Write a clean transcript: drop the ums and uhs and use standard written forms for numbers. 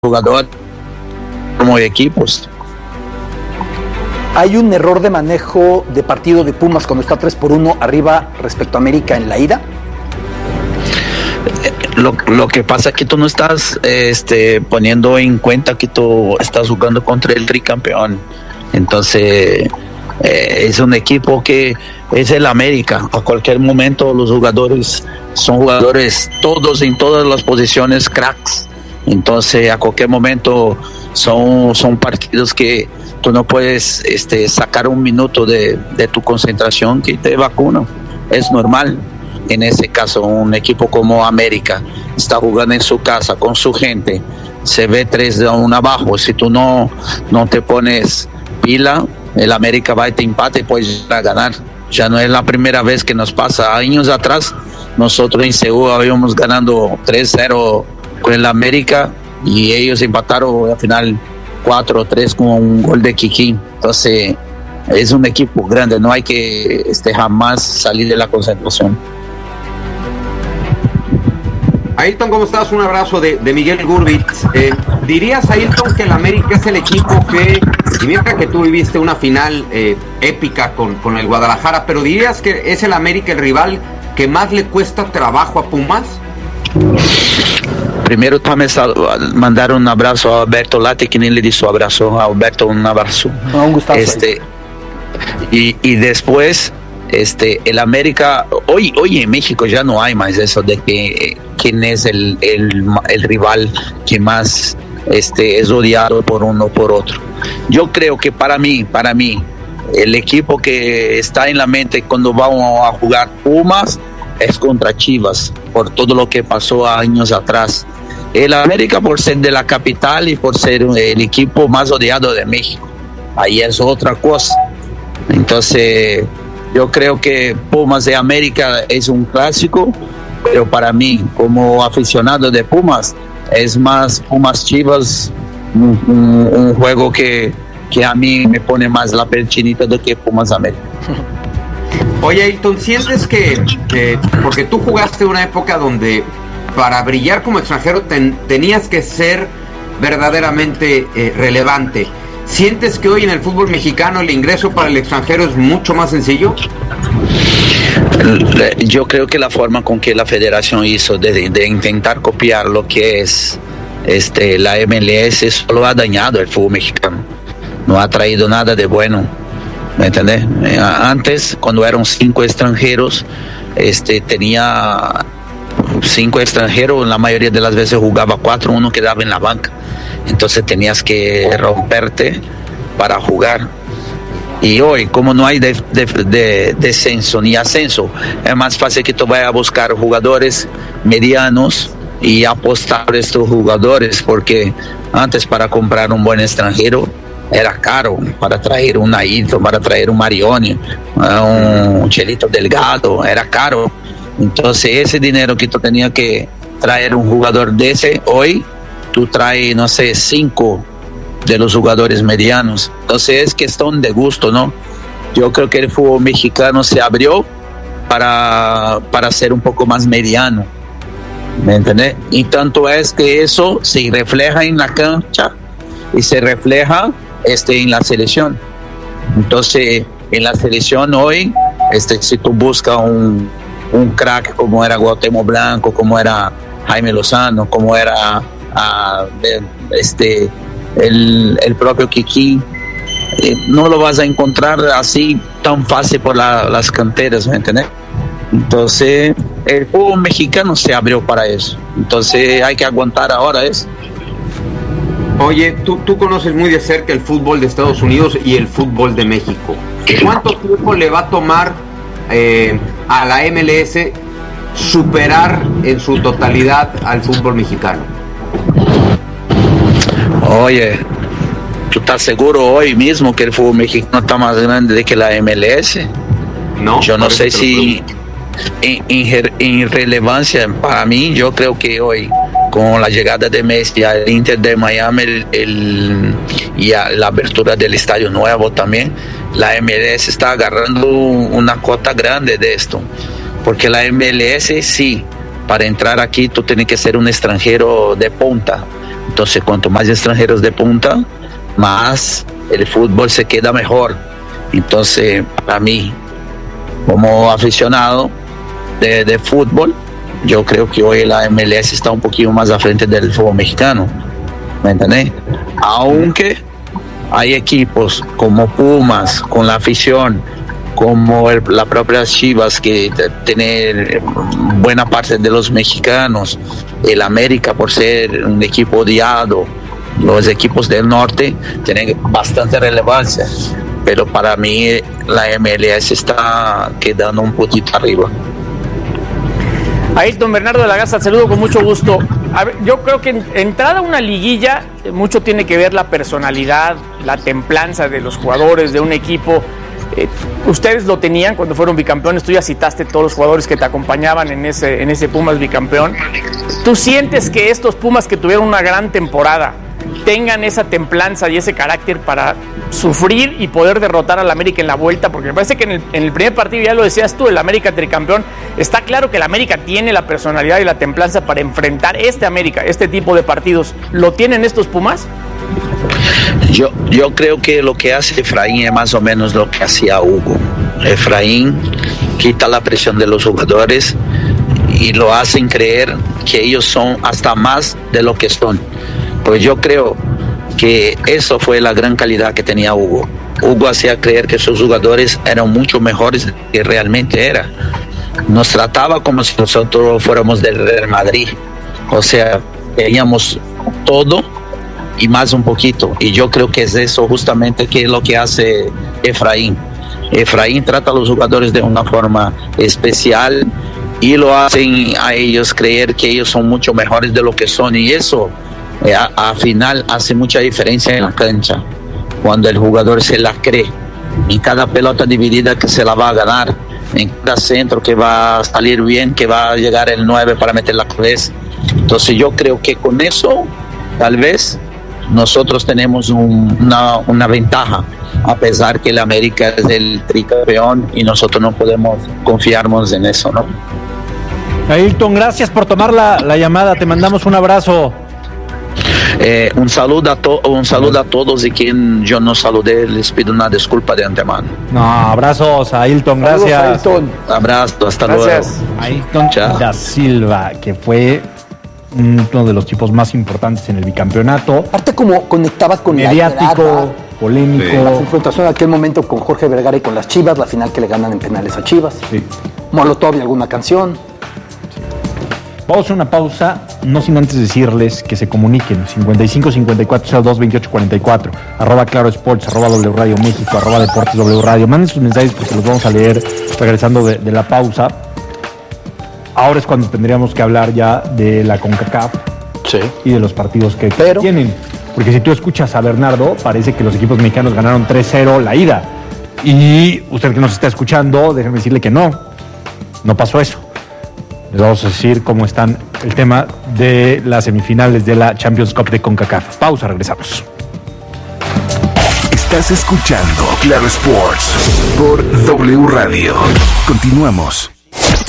jugador como equipos. ¿Hay un error de manejo de partido de Pumas cuando está 3-1 arriba respecto a América en la ida? Lo que pasa es que tú no estás poniendo en cuenta que tú estás jugando contra el tricampeón. Entonces es un equipo que es el América. A cualquier momento los jugadores son jugadores todos en todas las posiciones cracks. Entonces a cualquier momento son partidos que tú no puedes sacar un minuto de tu concentración que te vacunan. Es normal. En ese caso, un equipo como América está jugando en su casa con su gente, se ve 3-1 abajo. Si tú no te pones pila, el América va a te empate y puedes ganar. Ya no es la primera vez que nos pasa. Años atrás, nosotros en Seúl habíamos ganando 3-0 con el América y ellos empataron al final 4-3 con un gol de Kiki. Entonces, es un equipo grande, no hay que jamás salir de la concentración. Ailton, ¿cómo estás? Un abrazo de Miguel Gurbitz. ¿Dirías, Ailton, que el América es el equipo y mira que tú viviste una final épica con el Guadalajara, pero dirías que es el América el rival que más le cuesta trabajo a Pumas? Primero también mandar un abrazo a Alberto Lati, que ni le di su abrazo. A Alberto, un abrazo. Un gustazo. Y después, el América, hoy en México ya no hay más eso de que quién es el rival que más es odiado por uno o por otro. Yo creo que para mí, el equipo que está en la mente cuando vamos a jugar Pumas es contra Chivas, por todo lo que pasó años atrás. El América por ser de la capital y por ser el equipo más odiado de México. Ahí es otra cosa. Entonces, yo creo que Pumas de América es un clásico, pero para mí, como aficionado de Pumas, es más Pumas Chivas, un juego que a mí me pone más la perchinita de que Pumas América. Oye, Ailton, ¿sientes que porque tú jugaste una época donde para brillar como extranjero tenías que ser verdaderamente relevante? ¿Sientes que hoy en el fútbol mexicano el ingreso para el extranjero es mucho más sencillo? Yo creo que la forma con que la federación hizo de intentar copiar lo que es la MLS solo ha dañado el fútbol mexicano. No ha traído nada de bueno. ¿Me entiendes? Antes, cuando eran 5 extranjeros, tenía 5 extranjeros, la mayoría de las veces jugaba 4, uno quedaba en la banca. Entonces tenías que romperte para jugar. Y hoy, como no hay descenso ni ascenso, es más fácil que tú vayas a buscar jugadores medianos y apostar por estos jugadores, porque antes para comprar un buen extranjero era caro, para traer un Ailton, para traer un Marioni, un Chelito Delgado, era caro. Entonces ese dinero que tú tenías que traer un jugador de ese, hoy tú traes, no sé, 5 de los jugadores medianos. Entonces es cuestión de gusto, ¿no? Yo creo que el fútbol mexicano se abrió para ser un poco más mediano, ¿me entiendes? Y tanto es que eso se refleja en la cancha y se refleja en la selección. Entonces en la selección hoy, si tú buscas un crack como era Cuauhtémoc Blanco, como era Jaime Lozano, como era el propio Kiki, no lo vas a encontrar así tan fácil por las canteras, ¿me entiendes? Entonces el fútbol mexicano se abrió para eso, entonces hay que aguantar ahora eso. Oye, tú conoces muy de cerca el fútbol de Estados Unidos y el fútbol de México. ¿Cuánto tiempo le va a tomar a la MLS superar en su totalidad al fútbol mexicano? Oye, ¿tú estás seguro hoy mismo que el fútbol mexicano está más grande de que la MLS? No. Yo no sé si en relevancia, para mí, yo creo que hoy, con la llegada de Messi al Inter de Miami y a la apertura del estadio nuevo también, la MLS está agarrando una cuota grande de esto, porque la MLS sí, para entrar aquí tú tienes que ser un extranjero de punta, Entonces, cuanto más extranjeros de punta, más el fútbol se queda mejor. Entonces, para mí, como aficionado de fútbol, yo creo que hoy la MLS está un poquito más al frente del fútbol mexicano, ¿me entendés? Aunque hay equipos como Pumas, con la afición, como la propia Chivas, que tiene buena parte de los mexicanos, el América por ser un equipo odiado, los equipos del norte tienen bastante relevancia, pero para mí la MLS está quedando un poquito arriba. Ailton Bernardo de la Garza, saludo con mucho gusto. A ver, yo creo que entrada a una liguilla mucho tiene que ver la personalidad, la templanza de los jugadores de un equipo. Ustedes lo tenían cuando fueron bicampeones. Tú ya citaste todos los jugadores que te acompañaban en ese Pumas bicampeón. ¿Tú sientes que estos Pumas que tuvieron una gran temporada tengan esa templanza y ese carácter para sufrir y poder derrotar al América en la vuelta? Porque me parece que en el primer partido, ya lo decías tú, el América tricampeón, está claro que el América tiene la personalidad y la templanza para enfrentar América, este tipo de partidos. ¿Lo tienen estos Pumas? Yo creo que lo que hace Efraín es más o menos lo que hacía Hugo. Efraín quita la presión de los jugadores y lo hacen creer que ellos son hasta más de lo que son. Pues yo creo que eso fue la gran calidad que tenía Hugo. Hugo hacía creer que sus jugadores eran mucho mejores de lo que realmente era. Nos trataba como si nosotros fuéramos del Real Madrid. O sea, teníamos todo y más un poquito. Y yo creo que es eso justamente que es lo que hace Efraín. Efraín trata a los jugadores de una forma especial y lo hacen a ellos creer que ellos son mucho mejores de lo que son. Y eso al final hace mucha diferencia en la cancha, cuando el jugador se la cree en cada pelota dividida que se la va a ganar, en cada centro que va a salir bien, que va a llegar el 9 para meter la cabeza. Entonces yo creo que con eso tal vez nosotros tenemos una ventaja, a pesar que el América es el tricampeón y nosotros no podemos confiarnos en eso, ¿no? Ailton, gracias por tomar la llamada, te mandamos un abrazo. Un saludo a todos, y quien yo no saludé les pido una disculpa de antemano. No, abrazos a Ailton, gracias. Ailton. Abrazo, hasta Gracias. luego. Ailton da Silva, que fue uno de los tipos más importantes en el bicampeonato. Aparte como conectaba con mediático, la grada, polémico. la confrontación en aquel momento con Jorge Vergara y con las Chivas, la final que le ganan en penales a Chivas. Sí. Molotov y alguna canción. Vamos a una pausa, no sin antes decirles que se comuniquen. 55 54 02 28 44, @Claro Sports, @W Radio México, @Deportes W Radio. Manden sus mensajes porque los vamos a leer regresando de la pausa. Ahora es cuando tendríamos que hablar ya de la CONCACAF, Sí. y de los partidos que Pero tienen. Porque si tú escuchas a Bernardo, parece que los equipos mexicanos ganaron 3-0 la ida. Y usted que nos está escuchando, déjeme decirle que no pasó eso. Les vamos a decir cómo están el tema de las semifinales de la Champions Cup de CONCACAF. Pausa, regresamos. Estás escuchando Claro Sports por W Radio. Continuamos.